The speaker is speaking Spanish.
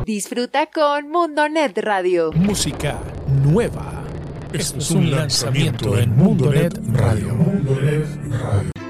Disfruta con Mundonet Radio. Música nueva. Esto es un lanzamiento en Mundonet Radio.